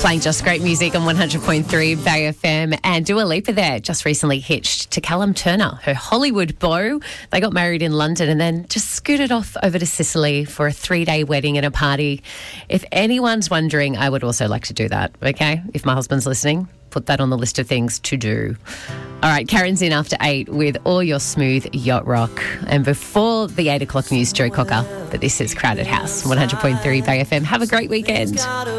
Playing just great music on 100.3 Bay FM. And Dua Lipa there just recently hitched to Callum Turner, her Hollywood beau. They got married in London and then just scooted off over to Sicily for a 3-day wedding and a party. If anyone's wondering, I would also like to do that, okay? If my husband's listening, put that on the list of things to do. All right, Karen's in after 8 with all your smooth yacht rock. And before the 8 o'clock news, Joe Cocker. But this is Crowded House, 100.3 Bay FM. Have a great weekend.